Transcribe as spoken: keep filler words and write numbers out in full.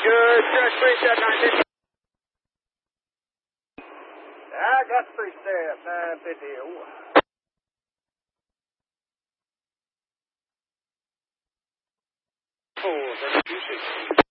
Good. Just three step nine fifty. I got three step nine fifty. Four, thirty-two, sixty.